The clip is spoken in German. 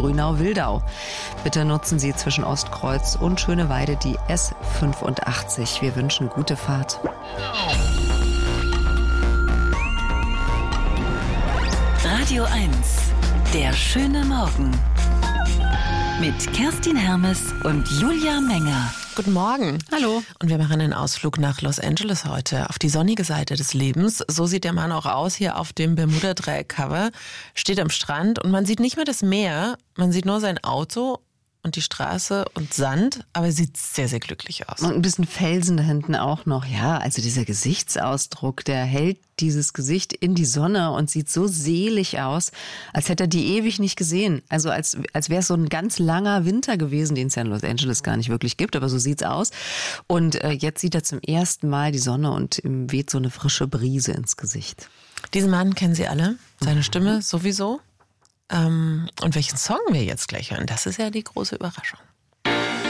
Grünau-Wildau. Bitte nutzen Sie zwischen Ostkreuz und Schöneweide die S85. Wir wünschen gute Fahrt. Radio 1, der schöne Morgen. Mit Kerstin Hermes und Julia Menger. Guten Morgen. Hallo. Und wir machen einen Ausflug nach Los Angeles heute, auf die sonnige Seite des Lebens. So sieht der Mann auch aus hier auf dem Bermuda-Dreieck-Cover. Steht am Strand und man sieht nicht mehr das Meer, man sieht nur sein Auto und die Straße und Sand, aber er sieht sehr, sehr glücklich aus. Und ein bisschen Felsen da hinten auch noch. Ja, also dieser Gesichtsausdruck, der hält dieses Gesicht in die Sonne und sieht so selig aus, als hätte er die ewig nicht gesehen. Also als wäre es so ein ganz langer Winter gewesen, den es ja in Los Angeles gar nicht wirklich gibt, aber so sieht's aus. Und jetzt sieht er zum ersten Mal die Sonne und ihm weht so eine frische Brise ins Gesicht. Diesen Mann kennen Sie alle, seine Stimme sowieso. Und welchen Song wir jetzt gleich hören, das ist ja die große Überraschung.